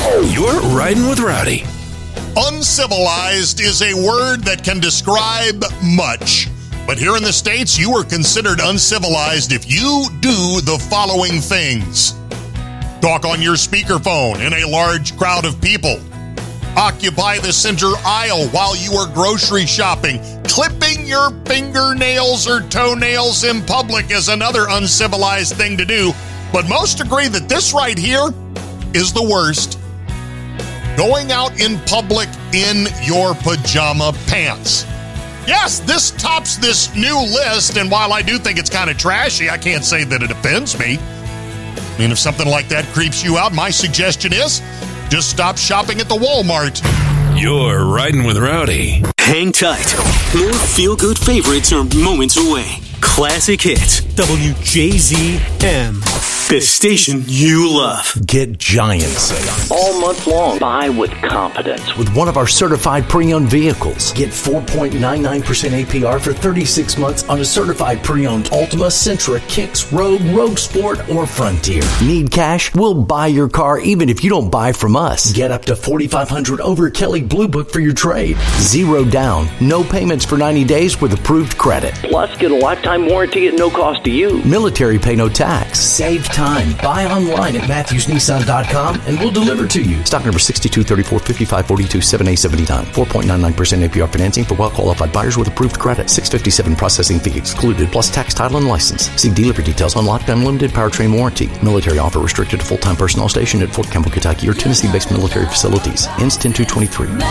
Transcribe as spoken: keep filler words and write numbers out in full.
You're riding with Rowdy. Uncivilized is a word that can describe much. But here in the States, you are considered uncivilized if you do the following things. Talk on your speakerphone in a large crowd of people. Occupy the center aisle while you are grocery shopping. Clipping your fingernails or toenails in public is another uncivilized thing to do. But most agree that this right here is the worst. Going out in public in your pajama pants. Yes, this tops this new list, and while I do think it's kind of trashy, I can't say that it offends me. I mean, if something like that creeps you out, my suggestion is just stop shopping at the Walmart. You're riding with Rowdy. Hang tight. More feel-good favorites are moments away. Classic hits. W J Z M. The station you love. Get Giants all month long. Buy with confidence. with one of our certified pre-owned vehicles. Get four point nine nine percent A P R for thirty-six months on a certified pre-owned Altima, Sentra, Kicks, Rogue, Rogue Sport, or Frontier. Need cash? We'll buy your car even if you don't buy from us. Get up to forty-five hundred dollars over Kelley Blue Book for your trade. Zero down, no payments for ninety days with approved credit. Plus, get a lifetime warranty at no cost to you. Military pay no tax. Save time. Buy online at Matthews Nissan dot com and we'll deliver to you. Stock number sixty-two thirty-four fifty-five forty-two seven A seventy-nine. four point nine nine percent A P R financing for well-qualified buyers with approved credit. six fifty-seven processing fee excluded, plus tax, title, and license. See dealer for details on lockdown limited powertrain warranty. Military offer restricted to full-time personnel stationed at Fort Campbell, Kentucky or Tennessee-based military facilities. Ends ten two twenty-three.